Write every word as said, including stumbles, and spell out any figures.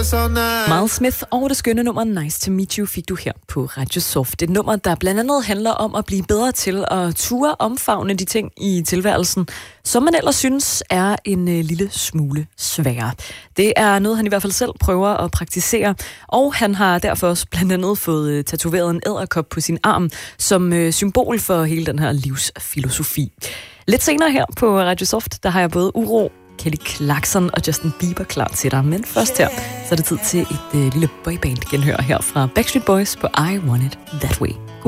Miles Smith og det skønne nummer Nice to Meet You fik du her på Radio Soft. Et nummer, der blandt andet handler om at blive bedre til at ture omfavne de ting i tilværelsen, som man ellers synes er en øh, lille smule sværere. Det er noget, han i hvert fald selv prøver at praktisere, og han har derfor også blandt andet fået øh, tatoveret en edderkop på sin arm som øh, symbol for hele den her livsfilosofi. Lidt senere her på Radio Soft, der har jeg både Uro, Kelly Clarkson og Justin Bieber klar til dig. Men først her, så er det tid til et øh, lille boyband genhør her fra Backstreet Boys på I Want It That Way.